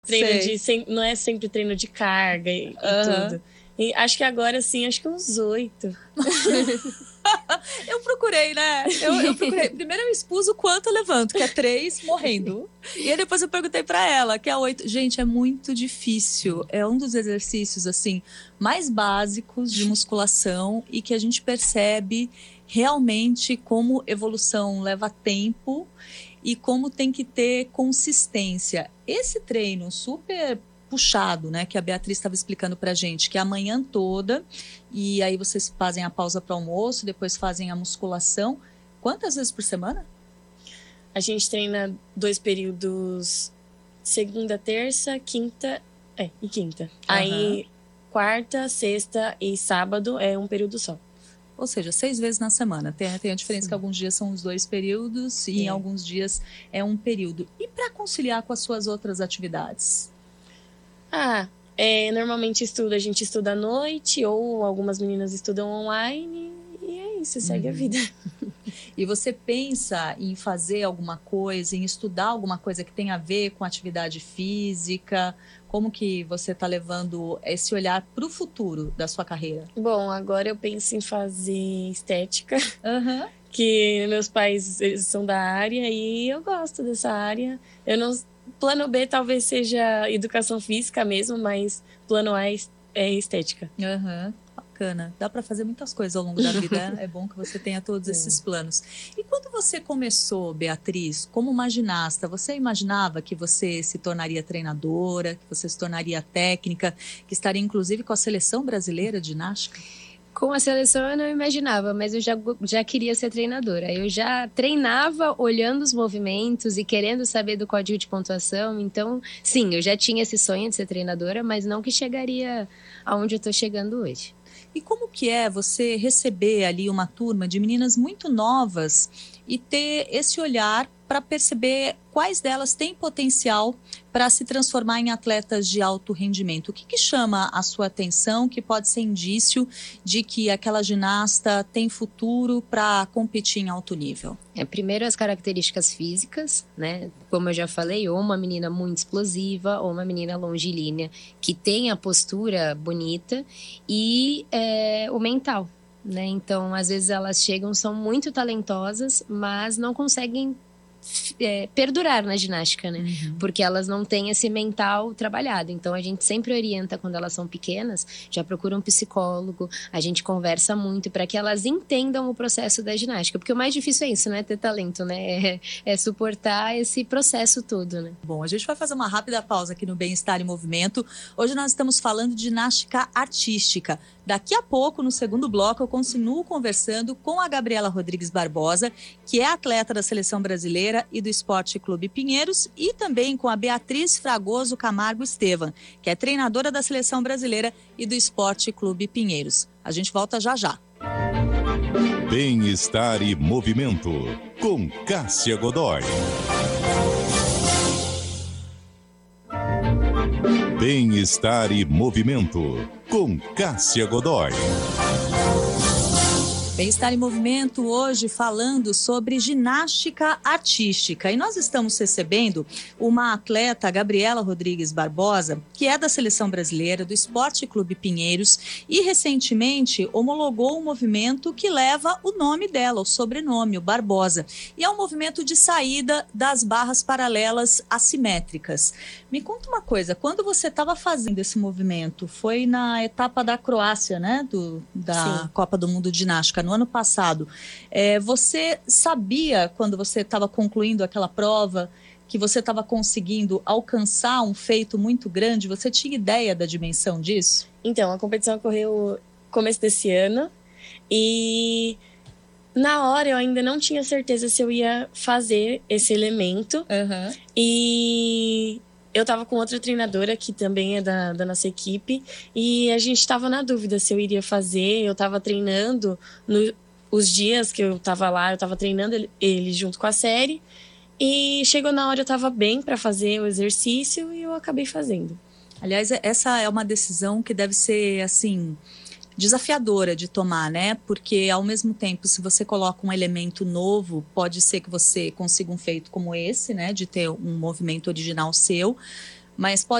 Não é sempre treino de carga e tudo. E acho que agora, sim, acho que uns 8. Eu procurei, né? Eu procurei. Primeiro eu expus o quanto eu levanto, que é 3 morrendo. E aí depois eu perguntei pra ela, que é 8. Gente, é muito difícil. É um dos exercícios, assim, mais básicos de musculação e que a gente percebe realmente como evolução leva tempo e como tem que ter consistência. Esse treino super puxado, né, que a Beatriz estava explicando pra gente, que é a manhã toda, e aí vocês fazem a pausa para almoço, depois fazem a musculação. Quantas vezes por semana? A gente treina 2 períodos, segunda, terça, quinta e quinta. Aí, quarta, sexta e sábado é um período só. Ou seja, 6 vezes na semana. Tem a diferença que alguns dias são os 2 períodos e em alguns dias é um período. E para conciliar com as suas outras atividades? Normalmente a gente estuda à noite, ou algumas meninas estudam online, e é isso, segue a vida. E você pensa em fazer alguma coisa, em estudar alguma coisa que tenha a ver com atividade física? Como que você está levando esse olhar para o futuro da sua carreira? Bom, agora eu penso em fazer estética, que meus pais eles são da área e eu gosto dessa área. Plano B talvez seja educação física mesmo, mas plano A é estética. Bacana. Dá para fazer muitas coisas ao longo da vida. É bom que você tenha todos esses planos. E quando você começou, Beatriz, como uma ginasta, você imaginava que você se tornaria treinadora, que você se tornaria técnica, que estaria inclusive com a seleção brasileira de ginástica? Com a seleção eu não imaginava, mas eu já queria ser treinadora. Eu já treinava olhando os movimentos e querendo saber do código de pontuação. Então, sim, eu já tinha esse sonho de ser treinadora, mas não que chegaria aonde eu estou chegando hoje. E como que é você receber ali uma turma de meninas muito novas e ter esse olhar para perceber quais delas têm potencial para se transformar em atletas de alto rendimento? O que chama a sua atenção que pode ser indício de que aquela ginasta tem futuro para competir em alto nível? Primeiro as características físicas, né? Como eu já falei, ou uma menina muito explosiva, ou uma menina longilínea, que tem a postura bonita e o mental, né? Então, às vezes elas chegam, são muito talentosas, mas não conseguem perdurar na ginástica, né? Porque elas não têm esse mental trabalhado. Então, a gente sempre orienta quando elas são pequenas, já procura um psicólogo, a gente conversa muito para que elas entendam o processo da ginástica. Porque o mais difícil é isso, não é ter talento, né? É suportar esse processo todo, né? Bom, a gente vai fazer uma rápida pausa aqui no Bem-Estar em Movimento. Hoje nós estamos falando de ginástica artística. Daqui a pouco, no segundo bloco, eu continuo conversando com a Gabriela Rodrigues Barbosa, que é atleta da Seleção Brasileira e do Esporte Clube Pinheiros, e também com a Beatriz Fragoso Camargo Estevam, que é treinadora da Seleção Brasileira e do Esporte Clube Pinheiros. A gente volta já já. Bem-Estar e Movimento, com Cássia Godoy. Bem-Estar e Movimento, com Cássia Godoy. Bem-Estar em Movimento hoje falando sobre ginástica artística. E nós estamos recebendo uma atleta, a Gabriela Rodrigues Barbosa, que é da Seleção Brasileira, do Esporte Clube Pinheiros, e recentemente homologou um movimento que leva o nome dela, o sobrenome, o Barbosa. E é um movimento de saída das barras paralelas assimétricas. Me conta uma coisa, quando você estava fazendo esse movimento, foi na etapa da Croácia, né? Da Copa do Mundo de Ginástica, no ano passado. Você sabia, quando você estava concluindo aquela prova, que você estava conseguindo alcançar um feito muito grande? Você tinha ideia da dimensão disso? Então, a competição ocorreu no começo desse ano e na hora eu ainda não tinha certeza se eu ia fazer esse elemento. E eu tava com outra treinadora que também é da nossa equipe e a gente tava na dúvida se eu iria fazer. Eu tava treinando os dias que eu tava lá, eu tava treinando ele junto com a série e chegou na hora eu tava bem para fazer o exercício e eu acabei fazendo. Aliás, essa é uma decisão que deve ser, assim, desafiadora de tomar, né? Porque, ao mesmo tempo, se você coloca um elemento novo, pode ser que você consiga um feito como esse, né? De ter um movimento original seu. mas